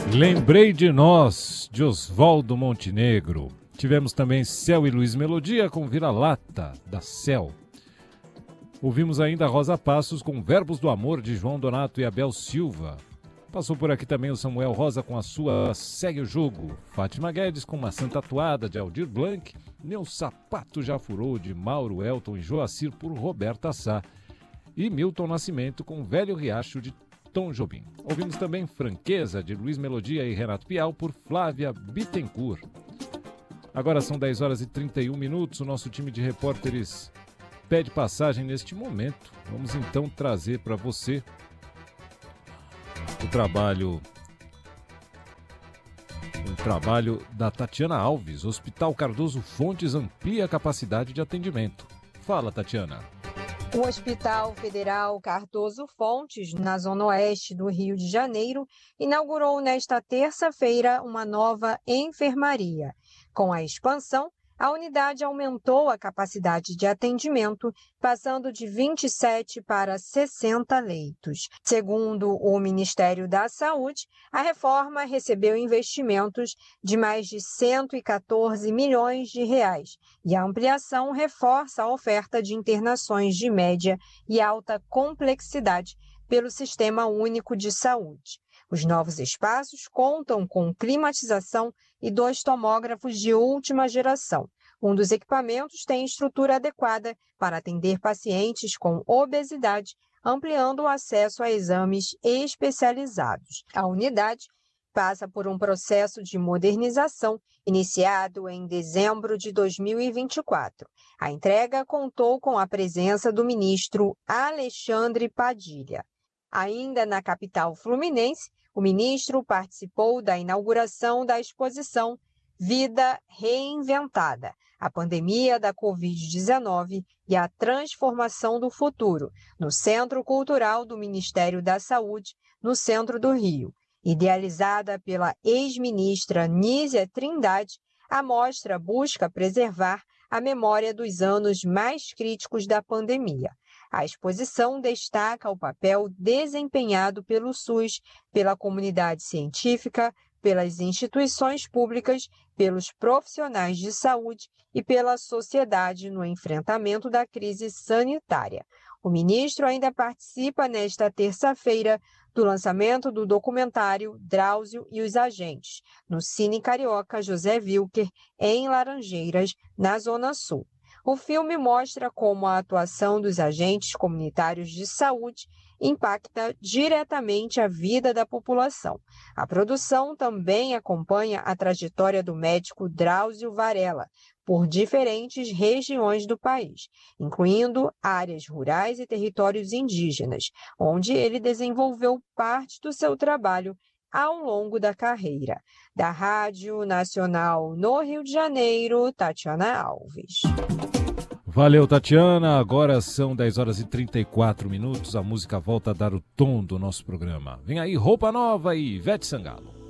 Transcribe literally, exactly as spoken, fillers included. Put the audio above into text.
Lembrei de Nós, de Oswaldo Montenegro. Tivemos também Céu e Luiz Melodia com Vira-Lata, da Céu. Ouvimos ainda Rosa Passos com Verbos do Amor, de João Donato e Abel Silva. Passou por aqui também o Samuel Rosa com a sua Segue o Jogo. Fátima Guedes com Maçã Tatuada, de Aldir Blanc. Meu Sapato Já Furou, de Mauro Elton e Joacir, por Roberta Sá. E Milton Nascimento com Velho Riacho, de Tom Jobim. Ouvimos também Franqueza, de Luiz Melodia e Renato Pial, por Flávia Bittencourt. Agora são dez horas e trinta e um minutos. O nosso time de repórteres pede passagem neste momento. Vamos então trazer para você o trabalho o trabalho da Tatiana Alves. Hospital Cardoso Fontes amplia a capacidade de atendimento. Fala, Tatiana. O Hospital Federal Cardoso Fontes, na zona oeste do Rio de Janeiro, inaugurou nesta terça-feira uma nova enfermaria. Com a expansão, a unidade aumentou a capacidade de atendimento, passando de vinte e sete para sessenta leitos. Segundo o Ministério da Saúde, a reforma recebeu investimentos de mais de cento e quatorze milhões de reais e a ampliação reforça a oferta de internações de média e alta complexidade pelo Sistema Único de Saúde. Os novos espaços contam com climatização e dois tomógrafos de última geração. Um dos equipamentos tem estrutura adequada para atender pacientes com obesidade, ampliando o acesso a exames especializados. A unidade passa por um processo de modernização iniciado em dezembro de dois mil e vinte e quatro. A entrega contou com a presença do ministro Alexandre Padilha. Ainda na capital fluminense, o ministro participou da inauguração da exposição Vida Reinventada, a pandemia da covid dezenove e a transformação do futuro, no Centro Cultural do Ministério da Saúde, no centro do Rio. Idealizada pela ex-ministra Nízia Trindade, a mostra busca preservar a memória dos anos mais críticos da pandemia. A exposição destaca o papel desempenhado pelo SUS, pela comunidade científica, pelas instituições públicas, pelos profissionais de saúde e pela sociedade no enfrentamento da crise sanitária. O ministro ainda participa nesta terça-feira do lançamento do documentário Drauzio e os Agentes, no Cine Carioca José Wilker, em Laranjeiras, na Zona Sul. O filme mostra como a atuação dos agentes comunitários de saúde impacta diretamente a vida da população. A produção também acompanha a trajetória do médico Drauzio Varela por diferentes regiões do país, incluindo áreas rurais e territórios indígenas, onde ele desenvolveu parte do seu trabalho ao longo da carreira. Da Rádio Nacional no Rio de Janeiro, Tatiana Alves. Valeu, Tatiana. Agora são dez horas e trinta e quatro minutos. A música volta a dar o tom do nosso programa. Vem aí, Roupa Nova e Ivete Sangalo.